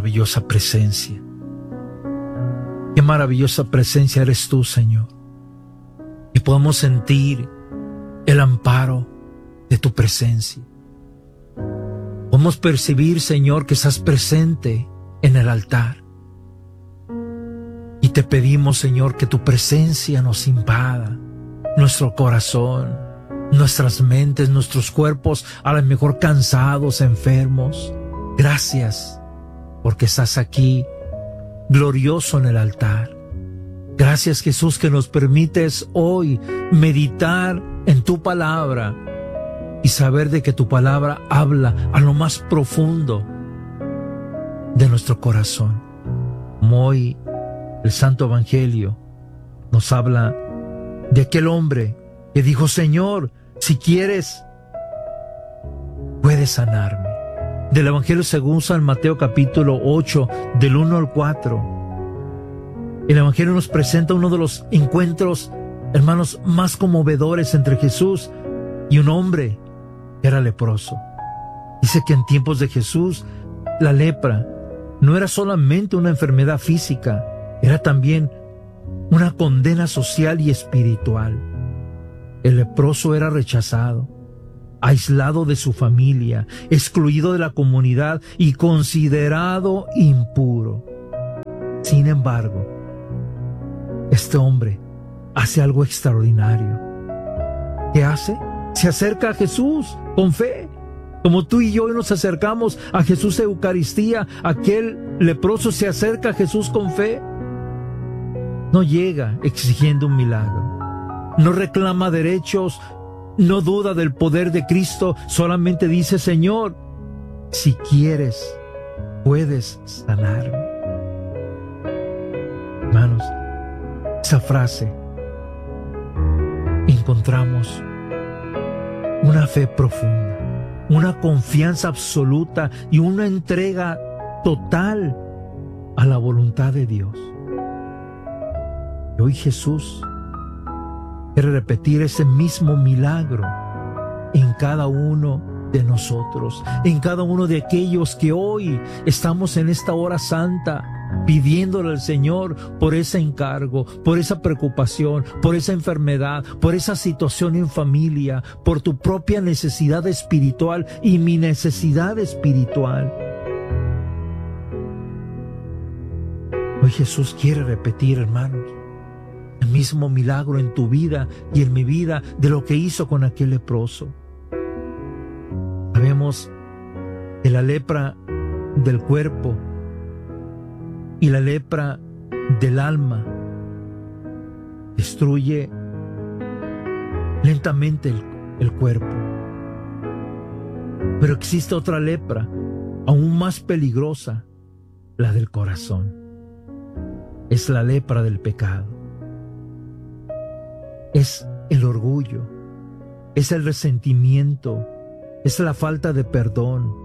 maravillosa presencia. Qué maravillosa presencia eres tú, Señor. Y podemos sentir el amparo de tu presencia. Podemos percibir, Señor, que estás presente en el altar. Y te pedimos, Señor, que tu presencia nos invada nuestro corazón, nuestras mentes, nuestros cuerpos, a lo mejor cansados, enfermos. Gracias, porque estás aquí, glorioso en el altar. Gracias, Jesús, que nos permites hoy meditar en tu palabra y saber de que tu palabra habla a lo más profundo de nuestro corazón. Como hoy el Santo Evangelio nos habla de aquel hombre que dijo: Señor, si quieres, puedes sanarme. Del Evangelio según San Mateo capítulo 8, del 1 al 4. El Evangelio nos presenta uno de los encuentros, hermanos, más conmovedores entre Jesús y un hombre que era leproso. Dice que en tiempos de Jesús, la lepra no era solamente una enfermedad física, era también una condena social y espiritual. El leproso era rechazado, aislado de su familia, excluido de la comunidad y considerado impuro. Sin embargo, este hombre hace algo extraordinario. ¿Qué hace? Se acerca a Jesús con fe. Como tú y yo nos acercamos a Jesús de Eucaristía, aquel leproso se acerca a Jesús con fe. No llega exigiendo un milagro. No reclama derechos, no duda del poder de Cristo, solamente dice: Señor, si quieres, puedes sanarme. Hermanos, esa frase encontramos una fe profunda, una confianza absoluta y una entrega total a la voluntad de Dios. Y hoy Jesús quiere repetir ese mismo milagro en cada uno de nosotros, en cada uno de aquellos que hoy estamos en esta hora santa, pidiéndole al Señor por ese encargo, por esa preocupación, por esa enfermedad, por esa situación en familia, por tu propia necesidad espiritual y mi necesidad espiritual. Hoy Jesús quiere repetir, hermanos, el mismo milagro en tu vida y en mi vida de lo que hizo con aquel leproso. Sabemos que la lepra del cuerpo y la lepra del alma destruye lentamente el cuerpo. Pero existe otra lepra, aún más peligrosa, la del corazón. Es la lepra del pecado. Es el orgullo, es el resentimiento, es la falta de perdón,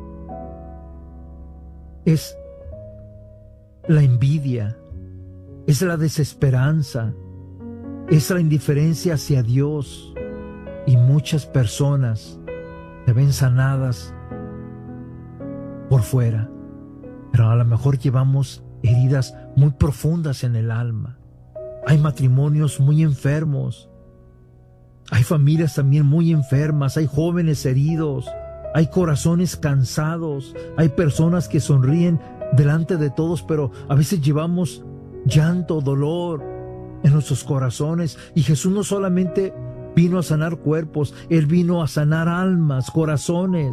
es la envidia, es la desesperanza, es la indiferencia hacia Dios. Y muchas personas se ven sanadas por fuera, pero a lo mejor llevamos heridas muy profundas en el alma. Hay matrimonios muy enfermos, hay familias también muy enfermas, hay jóvenes heridos, hay corazones cansados, hay personas que sonríen delante de todos, pero a veces llevamos llanto, dolor en nuestros corazones. Y Jesús no solamente vino a sanar cuerpos, Él vino a sanar almas, corazones.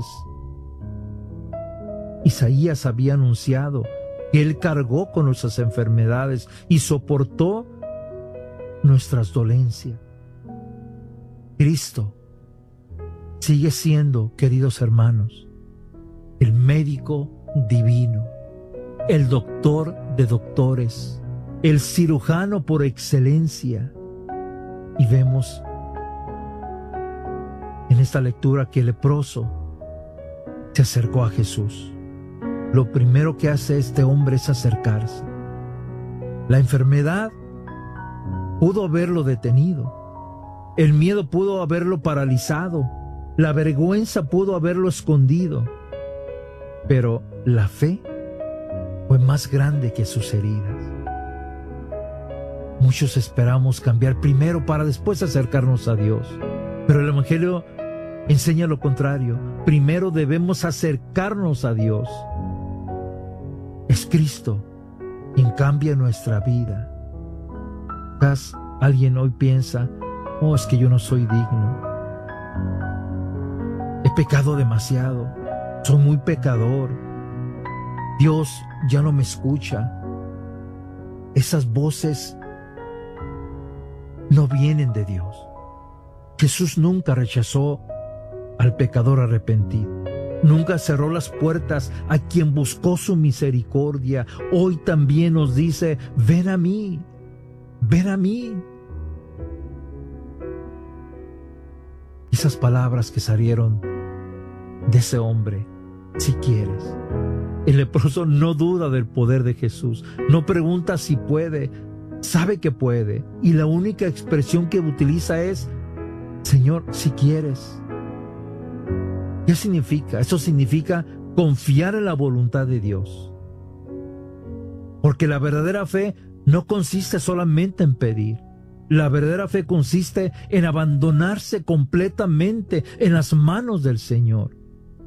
Isaías había anunciado que Él cargó con nuestras enfermedades y soportó nuestras dolencias. Cristo sigue siendo, queridos hermanos, el médico divino, el doctor de doctores, el cirujano por excelencia. Y vemos en esta lectura que el leproso se acercó a Jesús. Lo primero que hace este hombre es acercarse. La enfermedad pudo haberlo detenido, el miedo pudo haberlo paralizado, la vergüenza pudo haberlo escondido, pero la fe fue fue más grande que sus heridas. Muchos esperamos cambiar primero para después acercarnos a Dios, pero el Evangelio enseña lo contrario. Primero debemos acercarnos a Dios. Es Cristo quien cambia nuestra vida. Quizás alguien hoy piensa, oh, es que yo no soy digno. He pecado demasiado. Soy muy pecador. Dios ya no me escucha. Esas voces no vienen de Dios. Jesús nunca rechazó al pecador arrepentido. Nunca cerró las puertas a quien buscó su misericordia. Hoy también nos dice, ven a mí, ven a mí. Esas palabras que salieron de ese hombre, si quieres. El leproso no duda del poder de Jesús, no pregunta si puede, sabe que puede, y la única expresión que utiliza es, Señor, si quieres. ¿Qué significa? Eso significa confiar en la voluntad de Dios. Porque la verdadera fe no consiste solamente en pedir. La verdadera fe consiste en abandonarse completamente en las manos del Señor.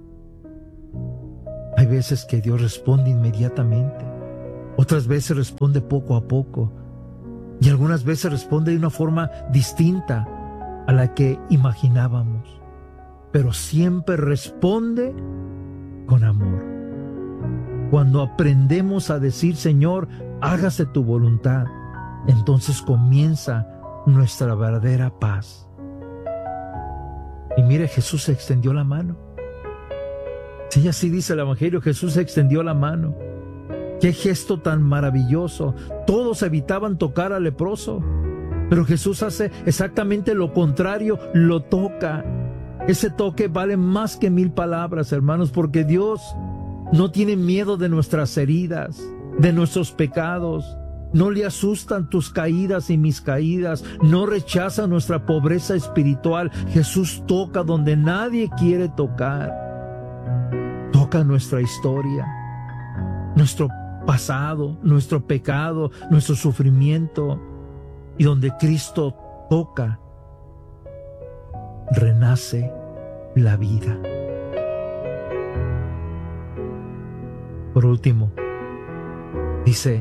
Hay veces que Dios responde inmediatamente, otras veces responde poco a poco, y algunas veces responde de una forma distinta a la que imaginábamos, pero siempre responde con amor. Cuando aprendemos a decir, Señor, hágase tu voluntad, entonces comienza nuestra verdadera paz. Y mire, Jesús extendió la mano. Sí, así dice el Evangelio, Jesús extendió la mano. ¡Qué gesto tan maravilloso! Todos evitaban tocar al leproso, pero Jesús hace exactamente lo contrario, lo toca. Ese toque vale más que 1000 palabras, hermanos, porque Dios no tiene miedo de nuestras heridas, de nuestros pecados. No le asustan tus caídas y mis caídas, no rechaza nuestra pobreza espiritual. Jesús toca donde nadie quiere tocar. Toca nuestra historia, nuestro pasado, nuestro pecado, nuestro sufrimiento. Y donde Cristo toca, renace la vida. Por último, dice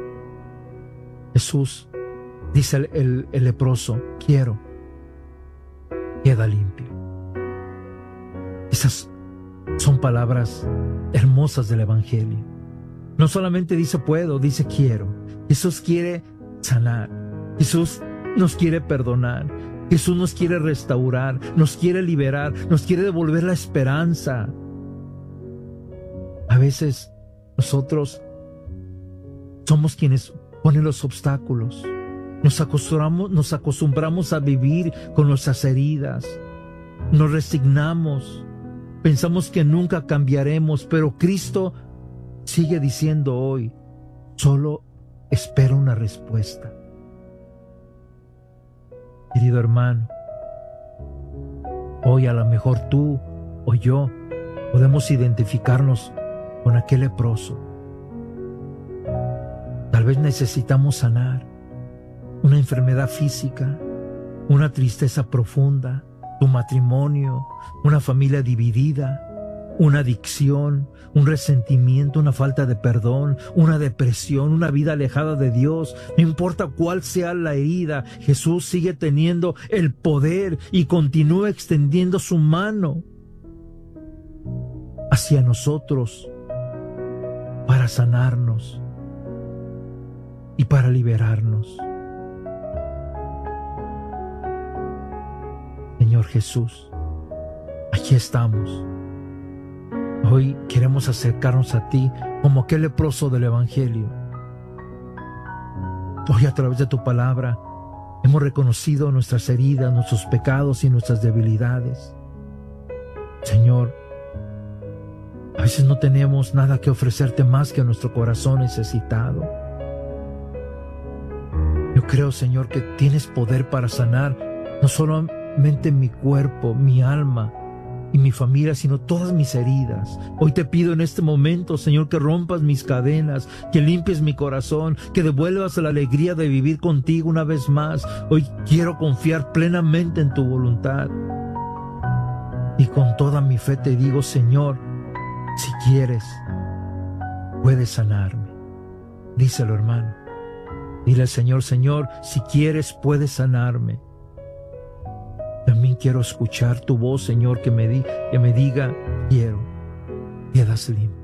Jesús, dice el leproso, quiero, queda limpio. Esas son palabras hermosas del Evangelio. No solamente dice puedo, dice quiero. Jesús quiere sanar. Jesús nos quiere perdonar. Jesús nos quiere restaurar, nos quiere liberar, nos quiere devolver la esperanza. A veces nosotros somos quienes ponen los obstáculos. Nos acostumbramos a vivir con nuestras heridas. Nos resignamos. Pensamos que nunca cambiaremos, pero Cristo sigue diciendo hoy, solo espero una respuesta. Querido hermano, hoy a lo mejor tú o yo podemos identificarnos con aquel leproso. Tal vez necesitamos sanar una enfermedad física, una tristeza profunda, tu matrimonio, una familia dividida, una adicción, un resentimiento, una falta de perdón, una depresión, una vida alejada de Dios. No importa cuál sea la herida, Jesús sigue teniendo el poder y continúa extendiendo su mano hacia nosotros para sanarnos y para liberarnos. Señor Jesús, aquí estamos. Hoy queremos acercarnos a ti como aquel leproso del Evangelio. Hoy a través de tu palabra hemos reconocido nuestras heridas, nuestros pecados y nuestras debilidades. Señor, a veces no tenemos nada que ofrecerte más que nuestro corazón necesitado. Yo creo, Señor, que tienes poder para sanar no solamente mi cuerpo, mi alma, y mi familia, sino todas mis heridas. Hoy te pido en este momento, Señor, que rompas mis cadenas, que limpies mi corazón, que devuelvas la alegría de vivir contigo una vez más. Hoy quiero confiar plenamente en tu voluntad. Y con toda mi fe te digo, Señor, si quieres, puedes sanarme. Díselo, hermano. Dile al Señor, Señor, si quieres, puedes sanarme. También quiero escuchar tu voz, Señor, que me diga, quiero, quedas limpio.